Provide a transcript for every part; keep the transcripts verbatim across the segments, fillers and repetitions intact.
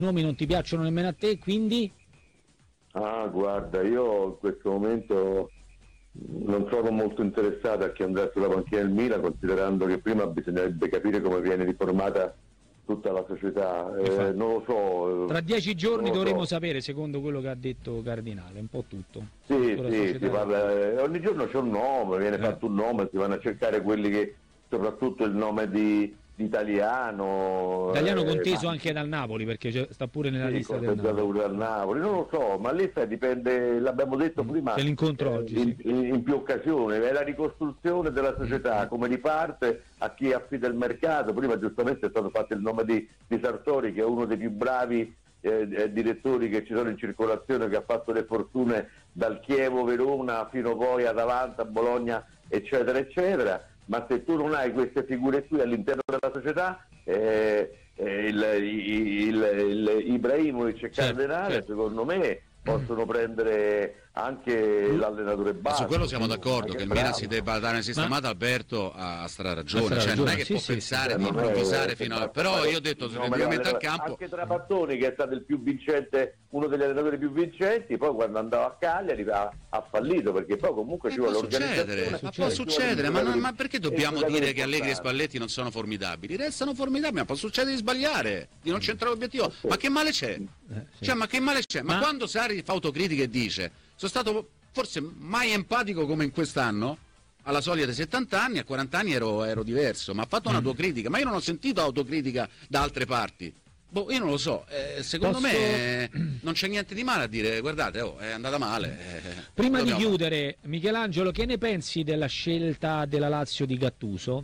nomi non ti piacciono nemmeno a te, quindi? Ah, guarda, io in questo momento non sono molto interessato a chi andrà sulla panchina del Milan, considerando che prima bisognerebbe capire come viene riformata tutta la società. Eh, non lo so. Tra dieci giorni dovremo so. sapere, secondo quello che ha detto Cardinale, un po' tutto. Sì, tutto sì, si parla, eh, ogni giorno c'è un nome, viene eh. fatto un nome, si vanno a cercare quelli che, soprattutto il nome di, di Italiano. Italiano eh, conteso ma... anche dal Napoli, perché sta pure nella sì, lista del Napoli. Pure dal Napoli. Non lo so, ma lì dipende, l'abbiamo detto mm. prima, c'è l'incontro eh, oggi, in, sì. in, in più occasioni, è la ricostruzione della società, mm. come riparte, a chi affida il mercato. Prima giustamente è stato fatto il nome di, di Sartori, che è uno dei più bravi eh, eh, direttori che ci sono in circolazione, che ha fatto le fortune dal Chievo, Verona fino poi ad Atalanta, Bologna, eccetera eccetera. Ma se tu non hai queste figure qui all'interno della società, eh, eh, il, il, il, il Ibrahimovic e Cardenale, certo, secondo me possono prendere anche l'allenatore base. Su quello siamo d'accordo, che il Milan si debba dare una sistemata. Ma... Alberto ha stra ragione, cioè non è che sì, può sì, pensare sì, di improvvisare fino a... però io ho detto relativamente al campo, anche Trapattoni, che è stato il più vincente, uno degli allenatori più vincenti, poi quando andava a Cagliari ha, ha fallito, perché poi comunque eh, ci vuole l'organizzazione, ma può succedere, ma, non, ma perché dobbiamo dire che Allegri e Spalletti non sono formidabili? Restano formidabili, ma può succedere di sbagliare, di non centrare l'obiettivo, ma che male c'è? Cioè, ma che male c'è? Ma, ma quando Sarri fa autocritica e dice sono stato forse mai empatico come in quest'anno, alla soglia dei settanta anni, a quaranta anni ero, ero diverso, ma ha fatto un'autocritica, ma io non ho sentito autocritica da altre parti. Boh, io non lo so, eh, secondo Posso... me eh, non c'è niente di male a dire guardate, oh, è andata male. Eh, Prima di chiudere, fare. Michelangelo, che ne pensi della scelta della Lazio di Gattuso?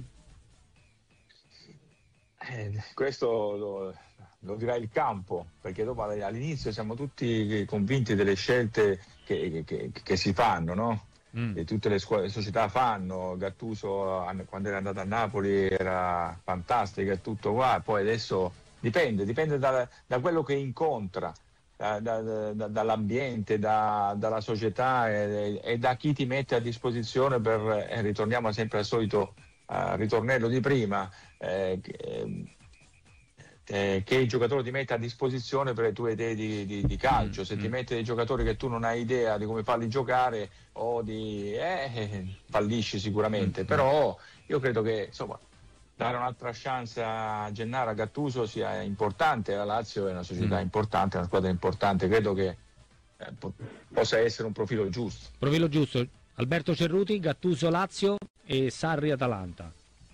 Eh, questo lo, lo dirà il campo, perché dopo all'inizio siamo tutti convinti delle scelte che, che, che si fanno, no? Mm. E tutte le, scuole, le società fanno. Gattuso quando era andato a Napoli era fantastico e tutto qua, poi adesso dipende, dipende da, da quello che incontra, da, da, da, dall'ambiente, da, dalla società e, e da chi ti mette a disposizione per, e ritorniamo sempre al solito uh, ritornello di prima, eh, eh, che il giocatore ti mette a disposizione per le tue idee di, di, di calcio. Se mm. ti mette dei giocatori che tu non hai idea di come farli giocare o di eh, fallisci sicuramente, mm. però io credo che insomma dare un'altra chance a Gennaro, a Gattuso sia importante. La Lazio è una società mm. importante, è una squadra importante, credo che eh, po- possa essere un profilo giusto. Profilo giusto. Alberto Cerruti, Gattuso Lazio e Sarri Atalanta.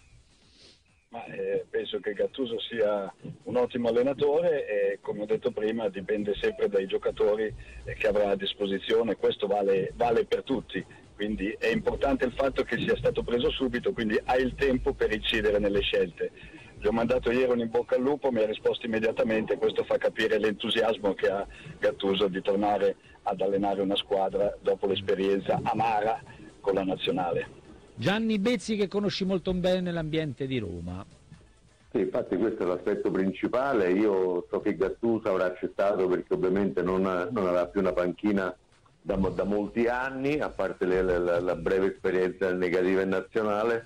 Ma, eh, penso che Gattuso sia un ottimo allenatore e, come ho detto prima, dipende sempre dai giocatori eh, che avrà a disposizione. Questo vale, vale per tutti, quindi è importante il fatto che sia stato preso subito, quindi hai il tempo per incidere nelle scelte. Gli ho mandato ieri un in bocca al lupo, mi ha risposto immediatamente, questo fa capire l'entusiasmo che ha Gattuso di tornare ad allenare una squadra dopo l'esperienza amara con la nazionale. Gianni Bezzi, che conosci molto bene l'ambiente di Roma. Sì, infatti questo è l'aspetto principale. Io so che Gattuso avrà accettato perché ovviamente non, ha, non avrà più una panchina da, da molti anni, a parte le, la, la breve esperienza negativa in nazionale,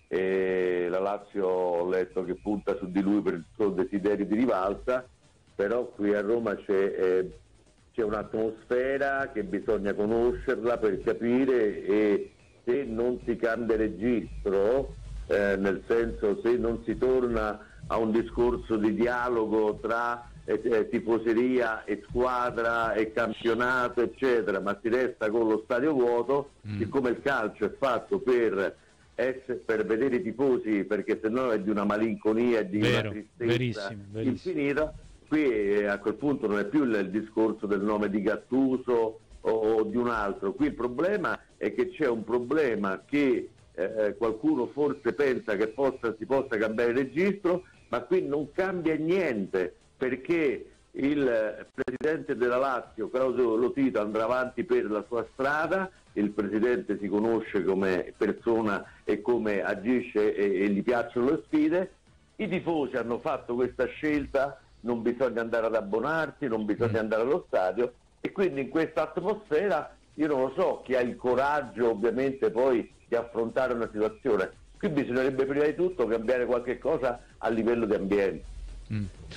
e la Lazio ho letto che punta su di lui per il suo desiderio di rivalsa, però qui a Roma c'è, eh, c'è un'atmosfera che bisogna conoscerla per capire, e se non si cambia registro, eh, nel senso se non si torna a un discorso di dialogo tra eh, eh, tifoseria e squadra e campionato eccetera, ma si resta con lo stadio vuoto, mm. siccome il calcio è fatto per, essere, per vedere i tifosi, perché sennò è di una malinconia e di Vero, una tristezza verissimo, verissimo. infinita. Qui eh, a quel punto non è più il, il discorso del nome di Gattuso o di un altro. Qui il problema è che c'è un problema che eh, qualcuno forse pensa che possa, si possa cambiare il registro, ma qui non cambia niente, perché il presidente della Lazio, Claudio Lotito, andrà avanti per la sua strada, il presidente si conosce come persona e come agisce e, e gli piacciono le sfide, i tifosi hanno fatto questa scelta, non bisogna andare ad abbonarsi, non bisogna andare allo stadio, e quindi in questa atmosfera io non lo so chi ha il coraggio ovviamente poi di affrontare una situazione. Qui bisognerebbe prima di tutto cambiare qualche cosa a livello di ambiente. Mm.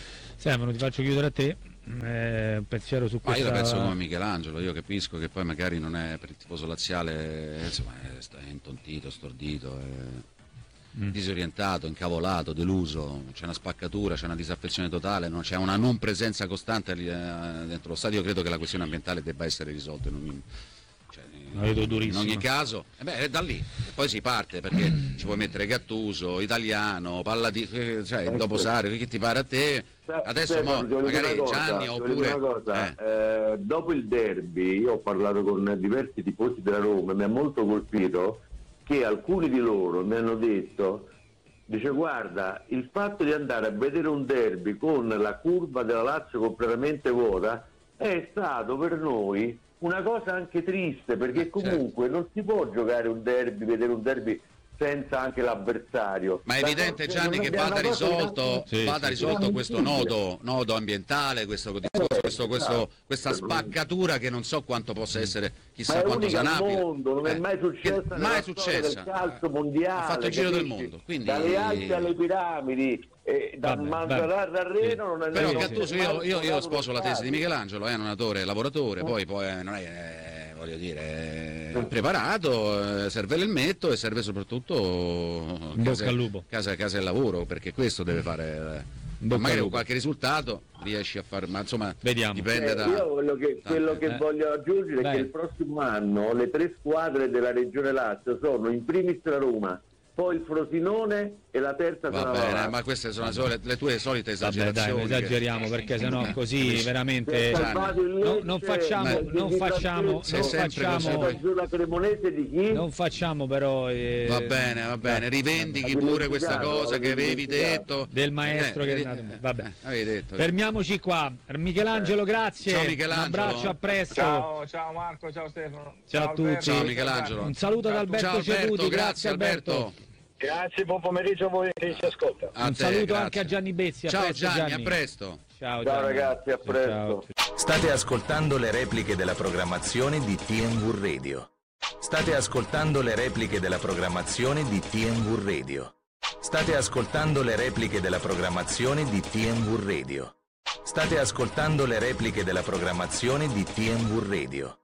Stefano, ti faccio chiudere a te. Eh, un pensiero su questa... Ma io la penso come Michelangelo, io capisco che poi magari non è per il tifoso laziale, insomma, è intontito, stordito, è mm. disorientato, incavolato, deluso, c'è una spaccatura, c'è una disaffezione totale, no? C'è una non presenza costante lì, eh, dentro lo stadio. Io credo che la questione ambientale debba essere risolta in ogni, cioè, in, in ogni caso, eh beh, è da lì, poi si parte, perché ci puoi mettere Gattuso, Italiano, Palladini, cioè dopo Sarri, che ti pare a te. Adesso Stefano, mo, magari cosa, Gianni oppure una cosa, eh. Eh, dopo il derby io ho parlato con diversi tifosi della Roma e mi ha molto colpito che alcuni di loro mi hanno detto, dice guarda, il fatto di andare a vedere un derby con la curva della Lazio completamente vuota è stato per noi una cosa anche triste, perché comunque certo. non si può giocare un derby, vedere un derby senza anche l'avversario. Ma è evidente, Gianni, che vada risolto, sì, vada sì, risolto sì. questo nodo, nodo ambientale, questo, questo, questo, questa spaccatura che non so quanto possa essere, chissà quanto sanabile. Mondo, non è mai successa, eh, mai successa. Del calcio mondiale, ha fatto il giro del mondo, quindi... dalle Alpi alle piramidi, eh, da Manzarra a Reno, non è però Gattuso, io, io, io sposo la tesi di Michelangelo, è un allenatore, lavoratore, eh. poi, poi non è... voglio dire, è preparato, serve l'elmetto e serve soprattutto casa, casa, casa e lavoro, perché questo deve fare, magari con qualche risultato riesci a fare, ma insomma vediamo. Dipende eh, da... Io quello che, quello che eh. voglio aggiungere Dai. è che il prossimo anno le tre squadre della Regione Lazio sono in primis la Roma, poi il Frosinone e la terza va bene, la ma queste sono le, le tue solite esagerazioni. Vabbè, dai, esageriamo, perché sennò così veramente no, non facciamo non facciamo non facciamo non facciamo però eh, va bene, va bene, rivendichi pure questa cosa che avevi detto del maestro eh, che è nato. Vabbè, avevi detto. Fermiamoci qua. Michelangelo, grazie. Ciao Michelangelo. Un abbraccio, a presto. Ciao, ciao Marco, ciao Stefano. Ciao, ciao a tutti. Ciao Michelangelo. Un saluto ad Alberto ciao, Alberto, Ceruti, grazie, grazie Alberto. Alberto. Grazie, buon pomeriggio a voi che ci ascolta. A un te, saluto grazie. anche a Gianni Bezzi. A ciao presto, Gianni, Gianni, a presto. Ciao, ciao Gianni. ragazzi, a presto. Ciao. State ascoltando le repliche della programmazione di T M V Radio. State ascoltando le repliche della programmazione di T M V Radio. State ascoltando le repliche della programmazione di T M V Radio. State ascoltando le repliche della programmazione di T M V Radio.